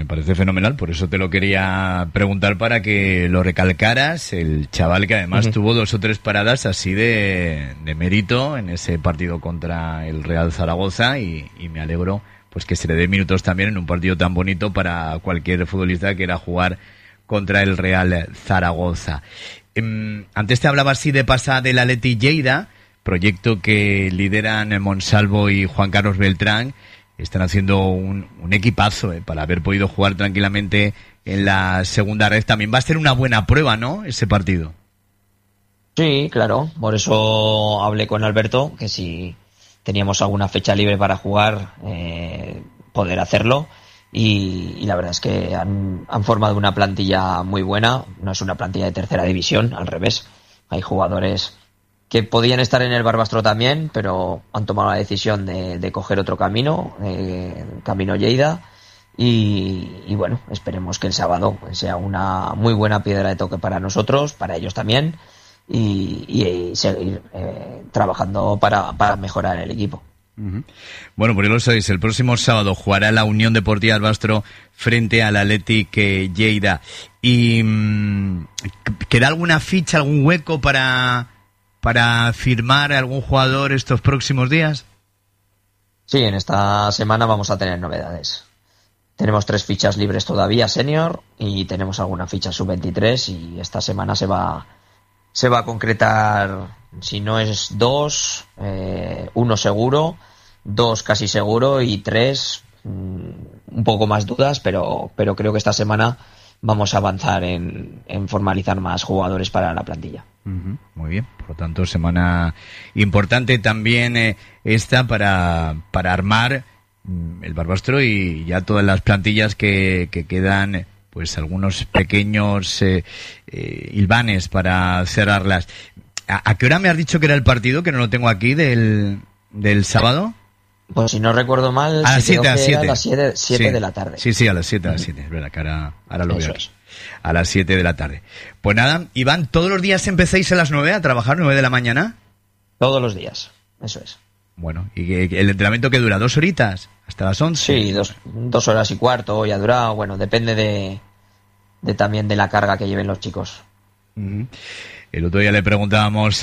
parece fenomenal, por eso te lo quería preguntar para que lo recalcaras. El chaval que además tuvo 2 o 3 paradas así de mérito en ese partido contra el Real Zaragoza y me alegro pues que se le dé minutos también en un partido tan bonito para cualquier futbolista que quiera jugar contra el Real Zaragoza. Antes te hablaba así de pasada del Athletic Lleida, proyecto que lideran Monsalvo y Juan Carlos Beltrán. Están haciendo un equipazo para haber podido jugar tranquilamente en la segunda red. También va a ser una buena prueba, ¿no?, ese partido. Sí, claro. Por eso hablé con Alberto, que si teníamos alguna fecha libre para jugar, poder hacerlo. Y la verdad es que han formado una plantilla muy buena. No es una plantilla de tercera división, al revés. Hay jugadores que podían estar en el Barbastro también, pero han tomado la decisión de coger otro camino, camino Lleida, y bueno, esperemos que el sábado sea una muy buena piedra de toque para nosotros, para ellos también, y seguir trabajando para mejorar el equipo. Bueno, pues ya lo sabéis, el próximo sábado jugará la Unión Deportiva Barbastro frente al Athletic Lleida. ¿Y queda alguna ficha, algún hueco para firmar a algún jugador estos próximos días? Sí, en esta semana vamos a tener novedades. Tenemos 3 fichas libres todavía, senior, y tenemos alguna ficha sub-23, y esta semana se va a concretar, si no es 2, 1 seguro, 2 casi seguro, y 3 un poco más dudas, pero creo que esta semana vamos a avanzar en formalizar más jugadores para la plantilla. Muy bien, por lo tanto, semana importante también esta para armar el Barbastro y ya todas las plantillas que quedan, pues algunos pequeños hilvanes para cerrarlas. ¿A qué hora me has dicho que era el partido, que no lo tengo aquí, del sábado? Pues si no recuerdo mal, a las 7 de la tarde. Sí, a las 7, es verdad que ahora lo veo aquí. A las 7 de la tarde. Pues nada, Iván, ¿todos los días empecéis a las 9 a trabajar, 9 de la mañana? Todos los días, eso es. Bueno, ¿y el entrenamiento que dura? ¿2 horitas? ¿Hasta las 11? Sí, 2 horas y cuarto ya dura, bueno, depende de también de la carga que lleven los chicos. El otro día le preguntábamos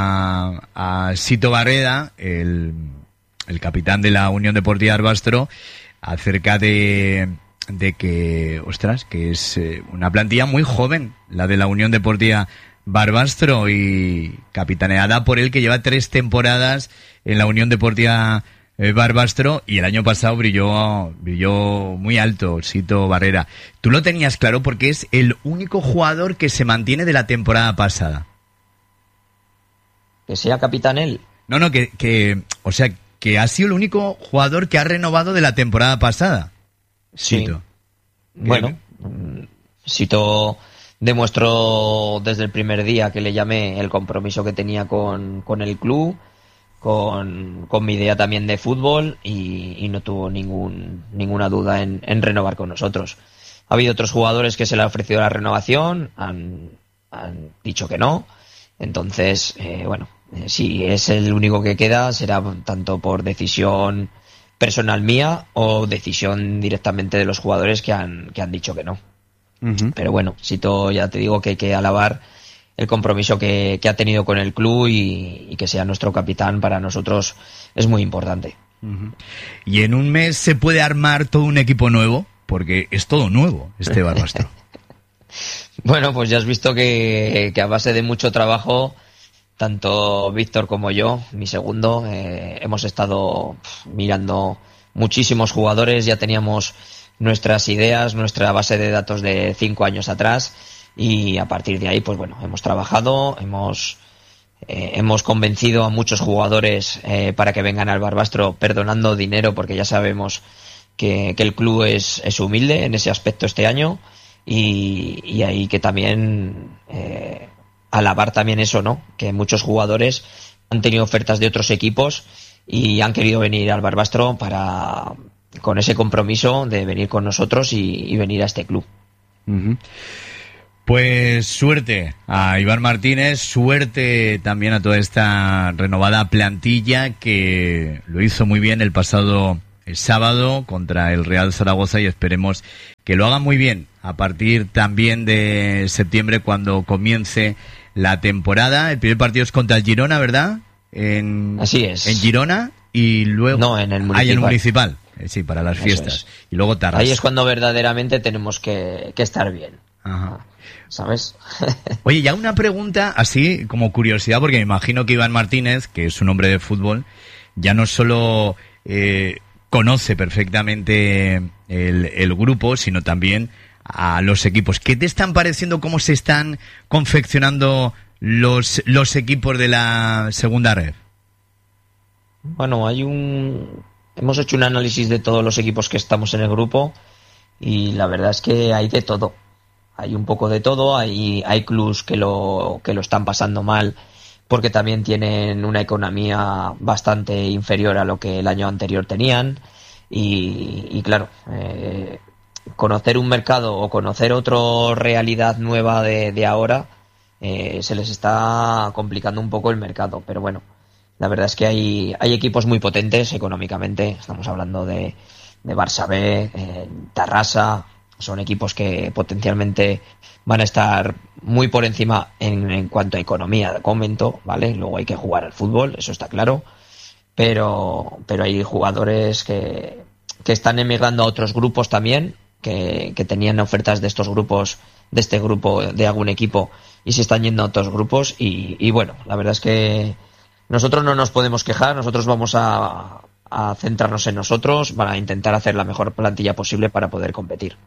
a Sito Barreda, el capitán de la Unión Deportiva Barbastro, acerca de que, ostras, que es una plantilla muy joven, la de la Unión Deportiva Barbastro, y capitaneada por él, que lleva 3 temporadas en la Unión Deportiva Barbastro, y el año pasado brilló muy alto, Sito Barrera. ¿Tú lo tenías claro? Porque es el único jugador que se mantiene de la temporada pasada. ¿Que sea capitán él? No, o sea, que ha sido el único jugador que ha renovado de la temporada pasada. Sí. Bueno, Sito demostró desde el primer día que le llamé el compromiso que tenía con el club, con mi idea también de fútbol, y no tuvo ninguna duda en renovar con nosotros. Ha habido otros jugadores que se le ha ofrecido la renovación, han dicho que no. Entonces, si es el único que queda, será tanto por decisión personal mía o decisión directamente de los jugadores que han dicho que no. Pero bueno, Sito, ya te digo que hay que alabar el compromiso que ha tenido con el club, y que sea nuestro capitán para nosotros es muy importante. ¿Y en un mes se puede armar todo un equipo nuevo? Porque es todo nuevo este Barbastro. Bueno, pues ya has visto que a base de mucho trabajo, tanto Víctor como yo, mi segundo, hemos estado mirando muchísimos jugadores. Ya teníamos nuestras ideas, nuestra base de datos de 5 años atrás, y a partir de ahí, pues bueno, hemos trabajado, hemos convencido a muchos jugadores para que vengan al Barbastro, perdonando dinero, porque ya sabemos que el club es humilde en ese aspecto este año, y ahí que también alabar también eso, ¿no? Que muchos jugadores han tenido ofertas de otros equipos y han querido venir al Barbastro con ese compromiso de venir con nosotros y venir a este club. Pues suerte a Iván Martínez, suerte también a toda esta renovada plantilla, que lo hizo muy bien el pasado el sábado contra el Real Zaragoza, y esperemos que lo hagan muy bien a partir también de septiembre, cuando comience la temporada. El primer partido es contra el Girona, ¿verdad? Así es. En Girona, y luego... No, en el Municipal. En el Municipal. Sí, para las fiestas. Es. Y luego Tarrasa. Ahí es cuando verdaderamente tenemos que estar bien. Ajá. ¿Sabes? Oye, ya una pregunta así como curiosidad, porque me imagino que Iván Martínez, que es un hombre de fútbol, ya no solo conoce perfectamente el grupo, sino también a los equipos. ¿Qué te están pareciendo, cómo se están confeccionando los equipos de la segunda red? Bueno, hemos hecho un análisis de todos los equipos que estamos en el grupo, y la verdad es que hay de todo. Hay un poco de todo. Hay clubs que lo están pasando mal porque también tienen una economía bastante inferior a lo que el año anterior tenían, y claro, conocer un mercado o conocer otra realidad nueva de ahora, se les está complicando un poco el mercado. Pero bueno, la verdad es que hay equipos muy potentes económicamente. Estamos hablando de Barça B, Tarrasa. Son equipos que potencialmente van a estar muy por encima en cuanto a economía, de momento, ¿vale? Luego hay que jugar al fútbol, eso está claro. Pero hay jugadores que están emigrando a otros grupos también, que tenían ofertas de estos grupos, de este grupo, de algún equipo, y se están yendo a otros grupos. Y bueno, la verdad es que nosotros no nos podemos quejar. Nosotros vamos a centrarnos en nosotros, para intentar hacer la mejor plantilla posible para poder competir.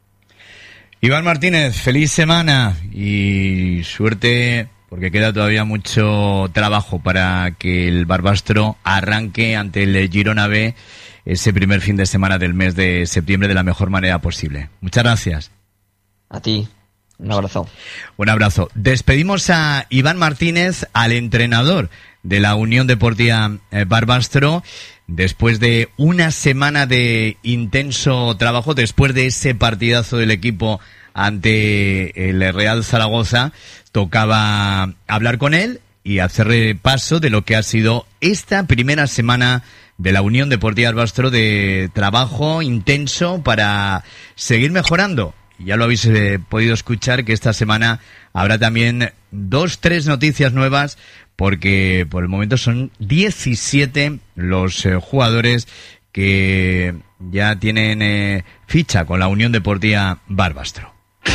Iván Martínez, feliz semana y suerte, porque queda todavía mucho trabajo para que el Barbastro arranque ante el Girona B ese primer fin de semana del mes de septiembre de la mejor manera posible. Muchas gracias. A ti, un abrazo. Un abrazo. Despedimos a Iván Martínez, al entrenador de la Unión Deportiva Barbastro, después de una semana de intenso trabajo, después de ese partidazo del equipo ante el Real Zaragoza. Tocaba hablar con él y hacer repaso de lo que ha sido esta primera semana de la Unión Deportiva Barbastro, de trabajo intenso para seguir mejorando. Ya lo habéis podido escuchar, que esta semana habrá también 2-3 noticias nuevas, porque por el momento son 17 los jugadores que ya tienen ficha con la Unión Deportiva Barbastro.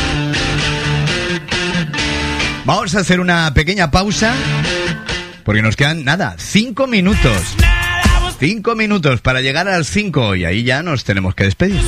Vamos a hacer una pequeña pausa, porque nos quedan, 5 minutos. 5 minutos para llegar a las 5, y ahí ya nos tenemos que despedir.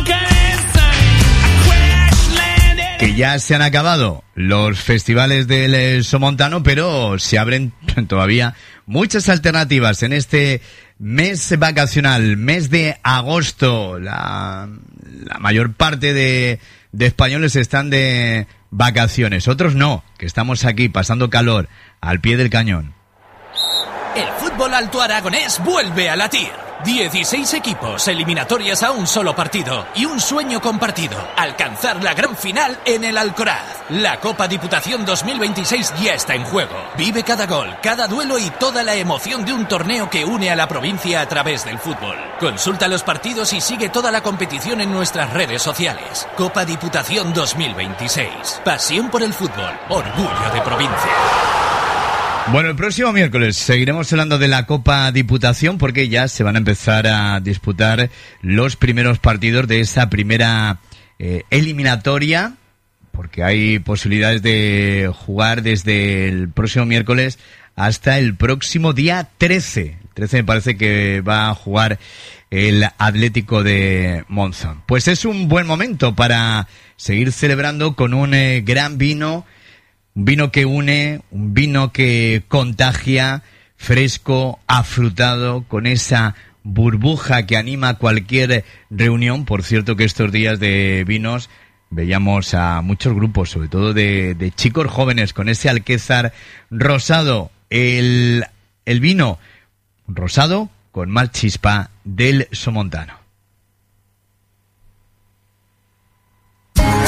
Que ya se han acabado los festivales del Somontano, pero se abren todavía muchas alternativas en este mes vacacional, mes de agosto. La mayor parte de españoles están de vacaciones, otros no, que estamos aquí pasando calor al pie del cañón. El fútbol alto aragonés vuelve a latir. 16 equipos, eliminatorias a un solo partido y un sueño compartido: alcanzar la gran final en el Alcoraz. La Copa Diputación 2026 ya está en juego. Vive cada gol, cada duelo y toda la emoción de un torneo que une a la provincia a través del fútbol. Consulta los partidos y sigue toda la competición en nuestras redes sociales. Copa Diputación 2026. Pasión por el fútbol, orgullo de provincia. Bueno, el próximo miércoles seguiremos hablando de la Copa Diputación, porque ya se van a empezar a disputar los primeros partidos de esa primera eliminatoria, porque hay posibilidades de jugar desde el próximo miércoles hasta el próximo día 13. El 13 me parece que va a jugar el Atlético de Monzón. Pues es un buen momento para seguir celebrando con un gran vino. Un vino que une, un vino que contagia, fresco, afrutado, con esa burbuja que anima cualquier reunión. Por cierto, que estos días de vinos veíamos a muchos grupos, sobre todo de chicos jóvenes, con ese alquézar rosado. El vino rosado con más chispa del Somontano.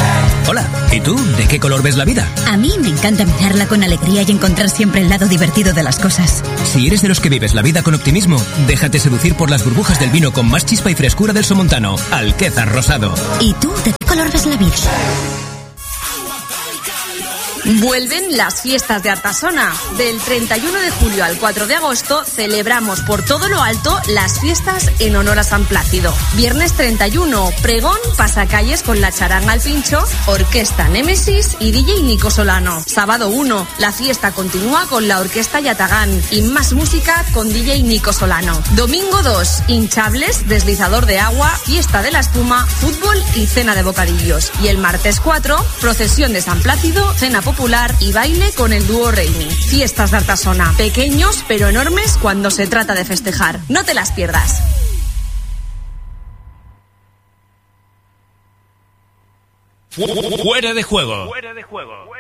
Hola, ¿y tú? ¿De qué color ves la vida? A mí me encanta mirarla con alegría y encontrar siempre el lado divertido de las cosas. Si eres de los que vives la vida con optimismo, déjate seducir por las burbujas del vino con más chispa y frescura del Somontano, Alquézar Rosado. ¿Y tú de qué color ves la vida? Vuelven las fiestas de Artasona. Del 31 de julio al 4 de agosto celebramos por todo lo alto las fiestas en honor a San Plácido. Viernes 31, pregón, pasacalles con la charanga al pincho, orquesta Némesis y DJ Nico Solano. Sábado 1, la fiesta continúa con la orquesta Yatagán y más música con DJ Nico Solano. Domingo 2, hinchables, deslizador de agua, fiesta de la espuma, fútbol y cena de bocadillos. Y el martes 4, procesión de San Plácido, cena popular y baile con el dúo Reini. Fiestas de Artasona, pequeños pero enormes cuando se trata de festejar. No te las pierdas. Fuera de juego. Fuera de juego.